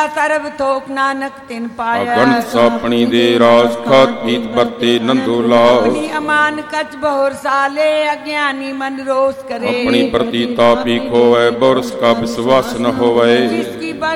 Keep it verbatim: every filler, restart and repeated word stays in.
ਸਰਬ ਥੋਕ ਨਾਨਕ ਤਿਨ ਪਾਇਆ। ਅਗਣਿਤ ਆਪਣੀ ਦੇ ਰਾਜ ਖਾਤ ਪੀਤ ਵਰਤੇ ਨੰਦੋ ਲਾਭ। ਆਪਣੀ ਅਮਾਨ ਕਚ ਬਹੁਰ ਸਾਲੇ ਅਗਿਆਨੀ ਮਨ ਰੋਸ ਕਰੇ। ਆਪਣੀ ਪ੍ਰਤੀਤਾ ਪੀ ਖੋਵੈ ਬੁਰਸ ਕਾ ਵਿਸ਼ਵਾਸ ਨ ਹੋਵੈ। ਜਿਸਕੀ